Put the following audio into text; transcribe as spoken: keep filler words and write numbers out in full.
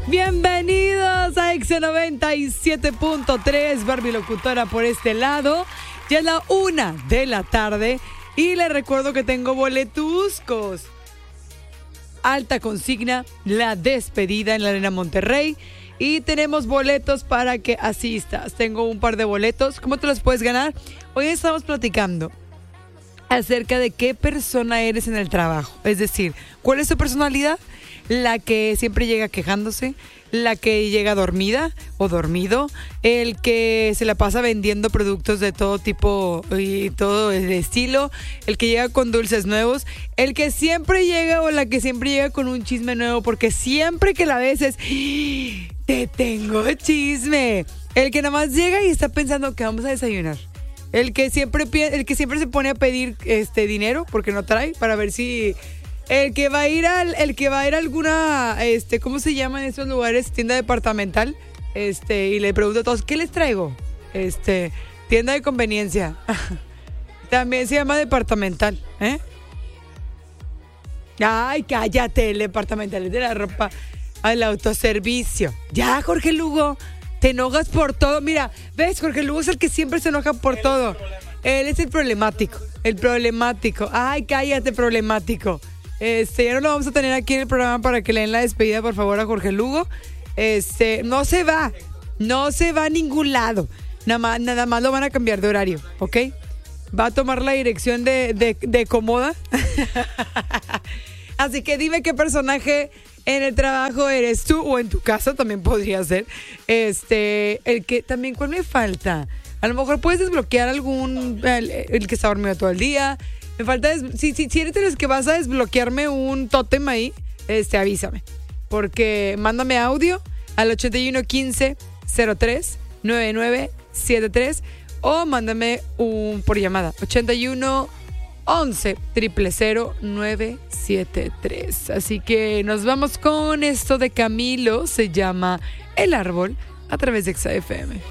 Bienvenidos a X noventa y siete punto tres, Barbie Locutora por este lado. Ya es la una de la tarde y les recuerdo que tengo boletuscos. Alta consigna, la despedida en la Arena Monterrey. Y tenemos boletos para que asistas. Tengo un par de boletos. ¿Cómo te los puedes ganar? Hoy estamos platicando acerca de qué persona eres en el trabajo. Es decir, ¿cuál es tu personalidad? La que siempre llega quejándose, la que llega dormida o dormido, el que se la pasa vendiendo productos de todo tipo y todo el estilo, el que llega con dulces nuevos, el que siempre llega o la que siempre llega con un chisme nuevo, porque siempre que la ves es, te tengo chisme. El que nada más llega y está pensando que vamos a desayunar. El que siempre el que siempre se pone a pedir este dinero porque no trae para ver si el que va a ir al el que va a ir a alguna este ¿cómo se llaman esos lugares? Tienda departamental, este y le pregunta a todos, ¿qué les traigo? Este, tienda de conveniencia. También se llama departamental, ¿eh? Ay, cállate, el departamental es de la ropa al autoservicio. Ya, Jorge Lugo. Te enojas por todo. Mira, ¿ves? Jorge Lugo es el que siempre se enoja por Él todo. Es Él es el problemático. El problemático. Ay, cállate, problemático. Este, ya no lo vamos a tener aquí en el programa para que le den la despedida, por favor, a Jorge Lugo. Este, no se va. No se va a ningún lado. Nada más, nada más lo van a cambiar de horario, ¿ok? Va a tomar la dirección de, de, de Comoda. Así que dime qué personaje en el trabajo eres tú, o en tu casa también podría ser. Este, el que también, ¿cuál me falta? A lo mejor puedes desbloquear algún, el, el que está dormido todo el día. Me falta, des, si, si, si eres de los que vas a desbloquearme un tótem ahí, este, avísame. Porque mándame audio al ochenta y uno quince cero tres noventa y nueve setenta y tres o mándame un por llamada ochenta y uno once cero cero cero nueve siete tres. Así que nos vamos con esto de Camilo, se llama El Árbol, a través de X F M.